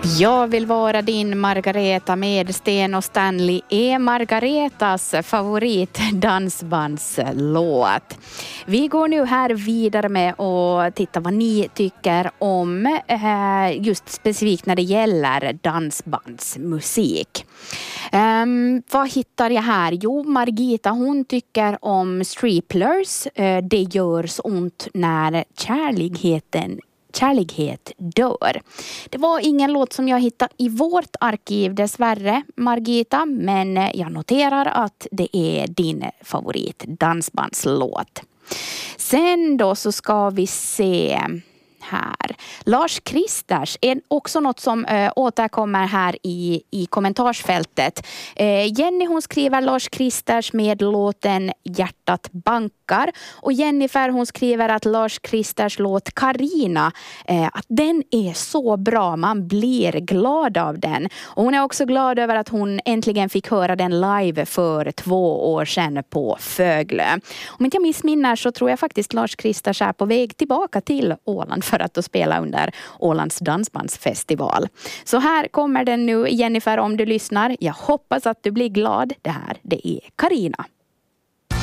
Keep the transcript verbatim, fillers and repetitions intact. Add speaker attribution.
Speaker 1: Jag vill vara din Margareta med Sten och Stanley är Margaretas favoritdansbandslåt. Vi går nu här vidare med att titta vad ni tycker om eh, just specifikt när det gäller dansbandsmusik. Um, vad hittar jag här? Jo, Margita hon tycker om Striplers. Uh, det gör så ont när kärligheten Kärlighet dör. Det var ingen låt som jag hittade i vårt arkiv dessvärre, Margita, men jag noterar att det är din favorit dansbandslåt. Sen då så ska vi se här. Lars Kristers är också något som äh, återkommer här i, i kommentarsfältet. Äh, Jenny hon skriver Lars Kristers med låten Hjärtat bankar. Och Jennifer hon skriver att Lars Kristers låt Carina, äh, att den är så bra. Man blir glad av den. Och hon är också glad över att hon äntligen fick höra den live för två år sedan på Föglö. Om inte jag missminner så tror jag faktiskt Lars Kristers är på väg tillbaka till Åland för att att spela under Ålands dansbandsfestival. Så här kommer den nu, Jennifer, om du lyssnar. Jag hoppas att du blir glad. Det här, det är Carina.